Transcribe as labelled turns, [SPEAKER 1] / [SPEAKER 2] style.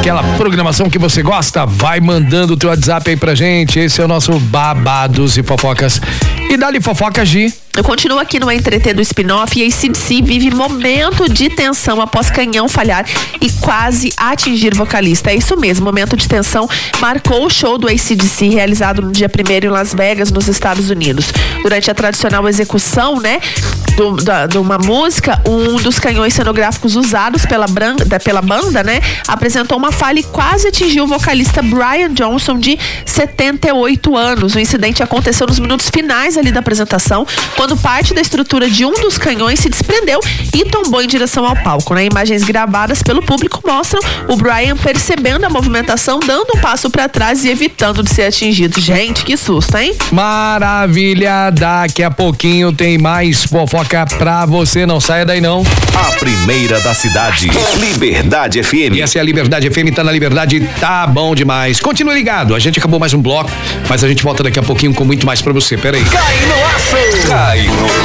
[SPEAKER 1] aquela programação que você gosta, vai mandando o teu WhatsApp aí pra gente. Esse é o nosso Babados e Fofocas. E dá-lhe fofoca, Gi.
[SPEAKER 2] Eu continuo aqui no Entreter do Spin-Off e a AC/DC vive momento de tensão após Canhão falhar e quase atingir vocalista. É isso mesmo, momento de tensão marcou o show do AC/DC realizado no dia 1º em Las Vegas, nos Estados Unidos. Durante a tradicional execução, né, de uma música, um dos canhões cenográficos usados pela banda, né, apresentou uma falha e quase atingiu o vocalista Brian Johnson, de 78 anos. O incidente aconteceu nos minutos finais ali da apresentação, quando parte da estrutura de um dos canhões se desprendeu e tombou em direção ao palco, né? Imagens gravadas pelo público mostram o Brian percebendo a movimentação, dando um passo para trás e evitando de ser atingido. Gente, que susto, hein?
[SPEAKER 1] Maravilha! Daqui a pouquinho tem mais fofoca pra você, não saia daí não.
[SPEAKER 3] A primeira da cidade, Liberdade FM.
[SPEAKER 1] E essa é a Liberdade FM, tá na Liberdade, tá bom demais. Continue ligado, a gente acabou mais um bloco, mas a gente volta daqui a pouquinho com muito mais pra você, peraí.
[SPEAKER 3] Cai no aço! Cai no